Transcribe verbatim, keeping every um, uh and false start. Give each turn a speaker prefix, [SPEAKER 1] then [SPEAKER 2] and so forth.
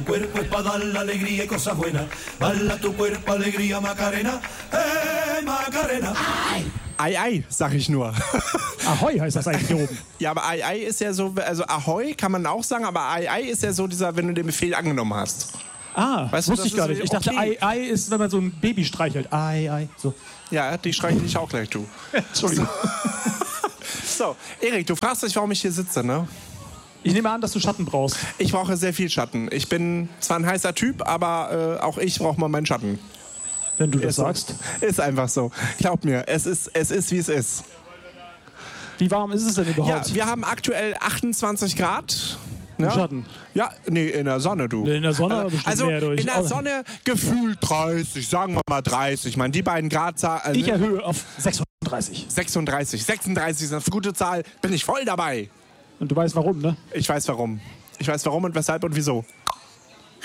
[SPEAKER 1] Cuerpo es para dar la alegría y cosas buenas. Bala tu cuerpo, alegría, Macarena. Hey, Macarena.
[SPEAKER 2] Ei, ei, sag ich nur.
[SPEAKER 3] Ahoi heißt das eigentlich hier oben.
[SPEAKER 2] Ja, aber Ei, ei ist ja so, also Ahoi kann man auch sagen, aber Ei, ei ist ja so dieser, wenn du den Befehl angenommen hast.
[SPEAKER 3] Ah,
[SPEAKER 2] Weißt du,
[SPEAKER 3] wusste
[SPEAKER 2] das
[SPEAKER 3] ich gar
[SPEAKER 2] ist
[SPEAKER 3] nicht. Ich
[SPEAKER 2] okay.
[SPEAKER 3] dachte, Ei, Ei ist, wenn man so ein Baby streichelt. Ei, Ei, so.
[SPEAKER 2] Ja, die streiche ich auch gleich, du.
[SPEAKER 3] Entschuldigung.
[SPEAKER 2] So, Erik, du fragst dich, warum ich hier sitze, ne?
[SPEAKER 3] Ich nehme an, dass du Schatten brauchst.
[SPEAKER 2] Ich brauche sehr viel Schatten. Ich bin zwar ein heißer Typ, aber äh, auch ich brauche mal meinen Schatten.
[SPEAKER 3] Wenn du das
[SPEAKER 2] Ist,
[SPEAKER 3] sagst.
[SPEAKER 2] ist einfach so. Glaub mir, es ist, es ist, wie es ist.
[SPEAKER 3] Wie warm ist es denn
[SPEAKER 2] Ja,
[SPEAKER 3] überhaupt?
[SPEAKER 2] wir haben aktuell achtundzwanzig Grad.
[SPEAKER 3] Im
[SPEAKER 2] Ja?
[SPEAKER 3] Schatten.
[SPEAKER 2] Ja, nee, in der Sonne, du.
[SPEAKER 3] In der Sonne bestimmt
[SPEAKER 2] Also
[SPEAKER 3] mehr durch.
[SPEAKER 2] in der Sonne gefühlt dreißig, sagen wir mal dreißig. Ich meine, die beiden Grad, äh,
[SPEAKER 3] Ich erhöhe auf sechsunddreißig.
[SPEAKER 2] sechsunddreißig, sechsunddreißig ist eine gute Zahl, bin ich voll dabei.
[SPEAKER 3] Und du weißt warum, ne?
[SPEAKER 2] Ich weiß warum. Ich weiß warum und weshalb und wieso.